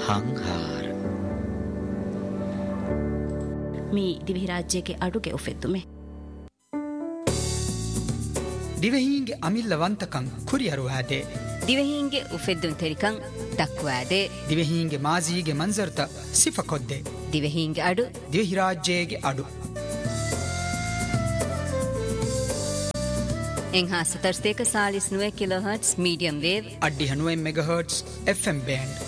හංහාර මේ දිවහි රාජ්‍යයේ අඩුගේ ඔෆෙද්දුමේ දිවහීන්ගේ අමිල්ලවන්තකම් කුරියරුවාදේ දිවහීන්ගේ උෆෙද්දුන් තෙරිකං දක්වාදේ දිවහීන්ගේ මාසීගේ මන්සර්ත සිෆකොද්දේ දිවහීන්ගේ අඩු දිවහි රාජ්‍යයේ අඩු එන්හා 74 කිලෝහර්ට්ස් මීඩියම් වේව් අඩ්ඩි 90 මෙගාහර්ට්ස් FM බෑන්ඩ්